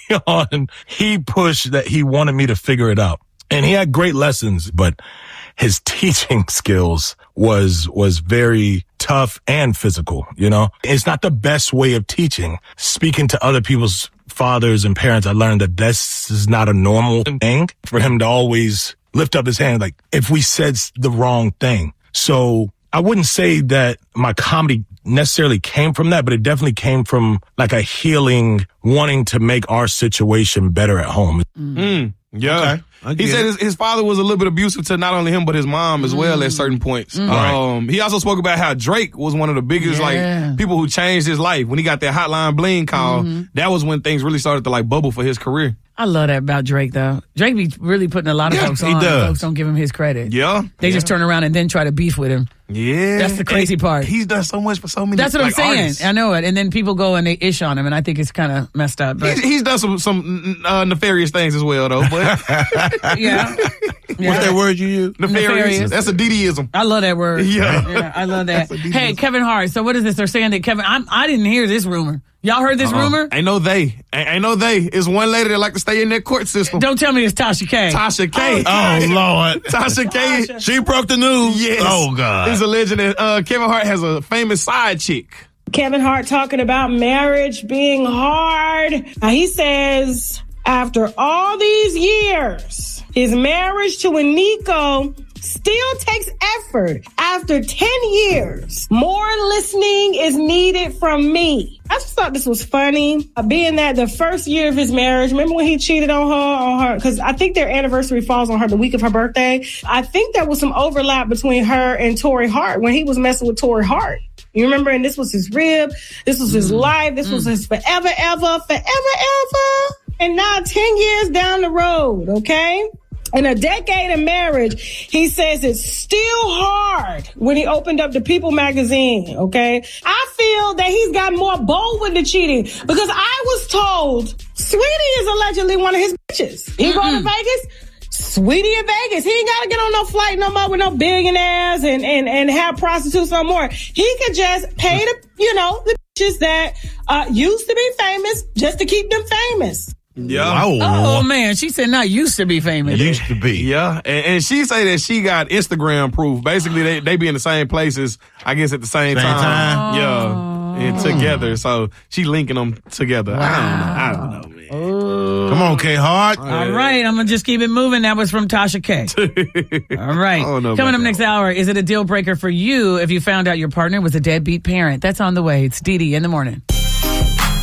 on, he pushed that he wanted me to figure it out. And he had great lessons, but his teaching skills was very tough and physical, you know? It's not the best way of teaching. Speaking to other people's fathers and parents, I learned that this is not a normal thing for him to always lift up his hand like, if we said the wrong thing. So I wouldn't say that my comedy necessarily came from that, but it definitely came from like a healing, wanting to make our situation better at home. Yeah. Okay. He said his father was a little bit abusive to not only him, but his mom as well at certain points. He also spoke about how Drake was one of the biggest like people who changed his life. When he got that Hotline Bling call, that was when things really started to like bubble for his career. I love that about Drake, though. Drake be really putting a lot of folks on. Folks don't give him his credit. Yeah. They just turn around and then try to beef with him. Yeah. That's the crazy part. He's done so much for so many That's what I'm saying. artists. I know it. And then people go and they ish on him, and I think it's kind of messed up. But He's done some nefarious things as well, though. But yeah. What's that word you use? Nefarious. That's a DDism. I love that word. Yeah. I love that. Hey, Kevin Hart. So what is this? They're saying that Kevin, I didn't hear this rumor. Y'all heard this rumor? Ain't no they. It's one lady that like to stay in that court system. Don't tell me it's Tasha K. Tasha K. Oh, Lord. Tasha K. She broke the news. Yes. Oh, God. He's alleging that Kevin Hart has a famous side chick. Kevin Hart talking about marriage being hard. He says, after all these years, his marriage to Eniko still takes effort. After 10 years, more listening is needed from me. I just thought this was funny. Being that the first year of his marriage, remember when he cheated on her? Because I think their anniversary falls on the week of her birthday. I think there was some overlap between her and Torrey Hart when he was messing with Torrey Hart. You remember? And this was his rib. This was his life. This was his forever, ever. And now 10 years down the road, okay? In a decade of marriage, he says it's still hard when he opened up the People magazine, okay? I feel that he's got more bold with the cheating because I was told Sweetie is allegedly one of his bitches. He going to Vegas? Sweetie in Vegas. He ain't got to get on no flight no more with no billionaires and have prostitutes no more. He could just pay the bitches that used to be famous just to keep them famous. Yeah. Oh, man. She said not used to be famous. Used to be. Yeah. And she say that she got Instagram proof. Basically, they be in the same places, I guess, at the same time. Yeah. And together. So she linking them together. Wow. I don't know, man. Come on, K Hart. All right. I'm going to just keep it moving. That was from Tasha K. All right. Coming up next hour, is it a deal breaker for you if you found out your partner was a deadbeat parent? That's on the way. It's Dee Dee in the morning.